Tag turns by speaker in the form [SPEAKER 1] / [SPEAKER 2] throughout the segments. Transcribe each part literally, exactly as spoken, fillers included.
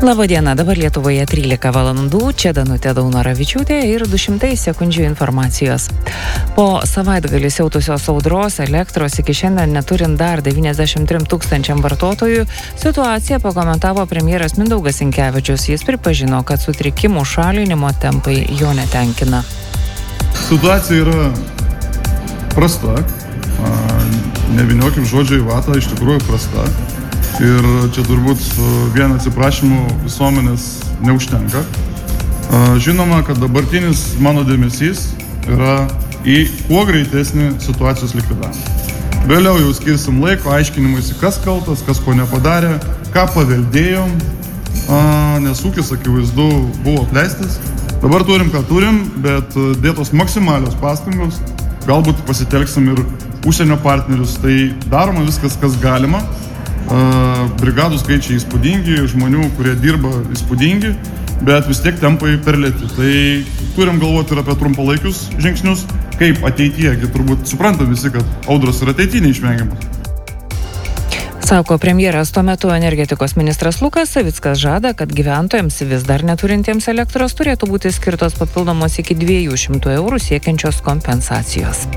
[SPEAKER 1] Labą dieną, dabar Lietuvoje trylika valandų, čia Danutė Daunoravičiūtė ir du šimtai sekundžių informacijos. Po savaitgalį siautusios audros elektros iki šiandien neturint dar devyniasdešimt trim tūkstančiam vartotojų, situaciją pakomentavo premjeras Mindaugas Sinkevičius. Jis pripažino, kad sutrikimų šalinimo tempai jo netenkina.
[SPEAKER 2] Situacija yra prasta, nevyniokim žodžiai vatą, iš tikrųjų prasta. Ir čia turbūt vien atsiprašymų visuomenės neužtenka. Žinoma, kad dabartinis mano dėmesys yra į kuo greitesnį situacijos likvidavimą. Vėliau jau skirsim laiko aiškinimuisi, kas kaltas, kas ko nepadarė, ką paveldėjom, nes ūkis, akivaizdu, buvo apleistas. Dabar turim, ką turim, bet dėtos maksimalios pastangos, galbūt pasitelksim ir užsienio partnerius, tai daroma viskas, kas galima. Brigadų skaičiai įspūdingi, žmonių, kurie dirba įspūdingi, bet vis tiek tempai per lėti. Tai turim galvoti ir apie trumpalaikius žingsnius, kaip ateityje, turbūt suprantam visi, kad audros ir ateityje neišvengiamas.
[SPEAKER 1] Sako premjeras. Tuo metu energetikos ministras Lukas Savickas žada, kad gyventojams vis dar neturintiems elektros turėtų būti skirtos papildomos iki dviejų šimtų eurų siekiančios kompensacijos.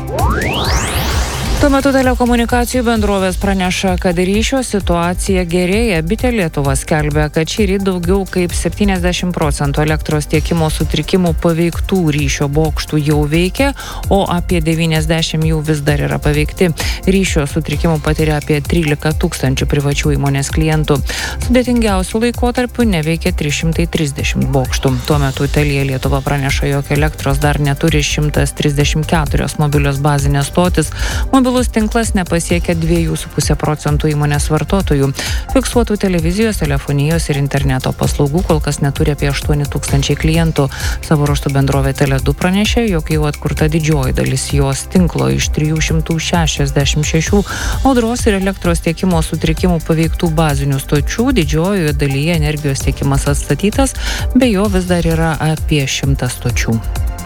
[SPEAKER 1] Tuo metu telekomunikacijų bendrovės praneša, kad ryšio situacija gerėja. Bitė Lietuva skelbia, kad šįryt daugiau kaip septyniasdešimt procentų elektros tiekimo sutrikimų paveiktų ryšio bokštų jau veikia, o apie devyniasdešimt jų vis dar yra paveikti. Ryšio sutrikimų patiria apie trylika tūkstančių privačių įmonės klientų. Sudėtingiausių laikotarpių neveikia trys šimtai trisdešimt bokštų. Tuo metu Telia Lietuva praneša, jog elektros dar neturi šimtas trisdešimt keturios mobilios bazinės stotis. Mobilus tinklas nepasiekia dviejų su puse procentų įmonės vartotojų. Fiksuotų televizijos, telefonijos ir interneto paslaugų kol kas neturi apie aštuoni tūkstančiai klientų. Savo ruožtu bendrovė Tele du pranešė, jog jau atkurta didžioji dalis jos tinklo iš trijų šimtų šešiasdešimt šešių audros ir elektros tiekimo sutrikimų paveiktų bazinių stočių. Didžiojoje dalyje energijos tiekimas atstatytas, be jo vis dar yra apie šimtas stočių.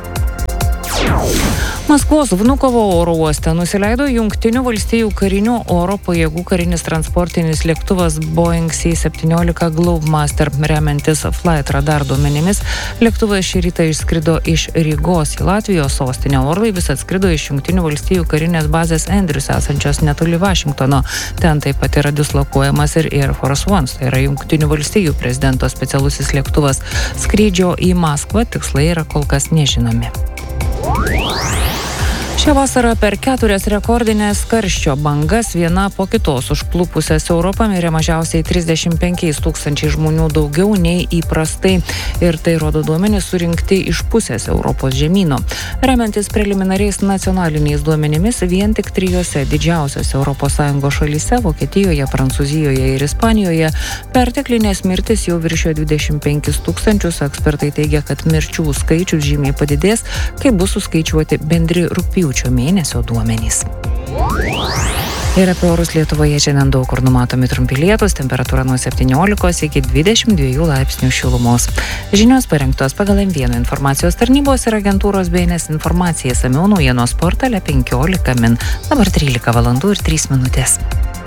[SPEAKER 1] Maskvos Vnukovo oro uoste nusileido Jungtinių valstijų karinių oro pajėgų karinis transportinis lėktuvas Boeing C septyniolika Globemaster. Remiantis Flight Radar duomenimis, lėktuvas šį rytą išskrido iš Rygos į Latvijos sostinę. Orlaivis atskrido iš Jungtinių valstijų karinės bazės Andrews esančios netoli Vašingtono. Ten taip pat yra dislokuojamas ir Air Force One, tai yra Jungtinių valstijų prezidento specialusis lėktuvas. Skrydžio į Maskvą tikslai yra kol kas nežinomi. Šią vasarą per keturias rekordinės karščio bangas viena po kitos užklupusias Europą mirė mažiausiai trisdešimt penkiais tūkstančiai žmonių daugiau nei įprastai. Ir tai rodo duomenys surinkti iš pusės Europos žemyno. Remiantis preliminariais nacionaliniais duomenimis, vien tik trijose didžiausiose Europos Sąjungos šalyse, Vokietijoje, Prancūzijoje ir Ispanijoje, perteklinės mirtis jau viršijo dvidešimt penkis tūkstančius. Ekspertai teigia, kad mirčių skaičius žymiai padidės, kai bus suskaičiuoti bendri rugpjūčio mėnesio duomenys. Ir apie orus Lietuvoje šiandien daug kur numatomi trumpi lietūs, temperatūra nuo septyniolikos iki dvidešimt dviejų laipsnių šilumos. Žinios parengtos pagal M vieną informacijos tarnybos ir agentūros B N S informaciją, išsamiau naujienos portale penkiolika min. Dabar trylika valandų ir trys minutės.